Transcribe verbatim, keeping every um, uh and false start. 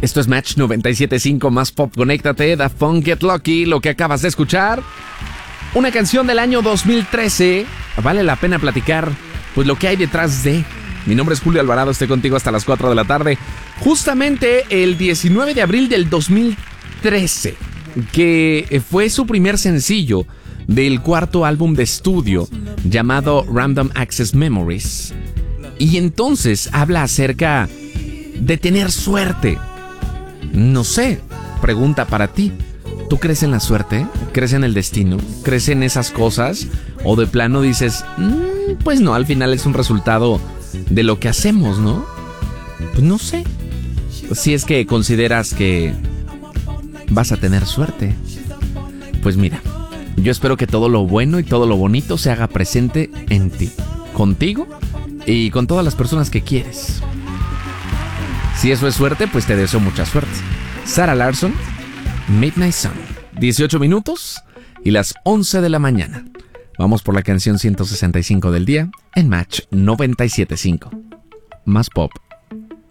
Esto es Match noventa y siete punto cinco más pop. Conéctate, Daft Punk, Get Lucky, lo que acabas de escuchar. Una canción del año dos mil trece. Vale la pena platicar, pues, lo que hay detrás de. Mi nombre es Julio Alvarado, estoy contigo hasta las cuatro de la tarde. Justamente el diecinueve de abril del dos mil trece, que fue su primer sencillo del cuarto álbum de estudio llamado Random Access Memories. Y entonces habla acerca de tener suerte. No sé, pregunta para ti. ¿Tú crees en la suerte? ¿Crees en el destino? ¿Crees en esas cosas? ¿O de plano dices, mmm, pues no, al final es un resultado de lo que hacemos, ¿no? Pues no sé. Si es que consideras que vas a tener suerte. Pues mira, yo espero que todo lo bueno y todo lo bonito se haga presente en ti, contigo y con todas las personas que quieres. Si eso es suerte, pues te deseo mucha suerte. Sarah Larsson, Midnight Sun. dieciocho minutos y las once de la mañana. Vamos por la canción ciento sesenta y cinco del día en Match noventa y siete punto cinco. Más pop